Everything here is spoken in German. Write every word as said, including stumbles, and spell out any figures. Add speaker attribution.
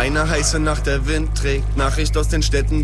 Speaker 1: Eine heiße Nacht, der Wind trägt Nachricht aus den Städten